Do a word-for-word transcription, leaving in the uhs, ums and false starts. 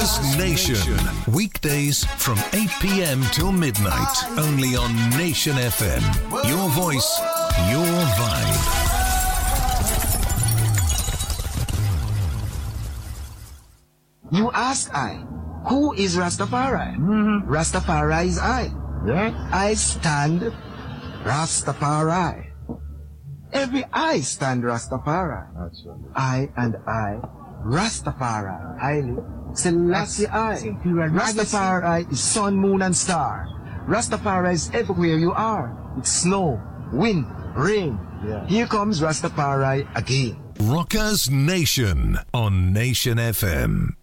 Rockers Nation. Weekdays from eight p.m. till midnight. Only on Nation F M. Your voice, your vibe. You ask I, who is Rastafari? Mm-hmm. Rastafari is I. Yeah. I stand Rastafari. Every I stand Rastafari. That's right. I and I, Rastafari. Haile Selassie I. Rastafari is sun, moon, and star. Rastafari is everywhere you are. It's snow, wind, rain. Yeah. Here comes Rastafari again. Rockers Nation on Nation F M.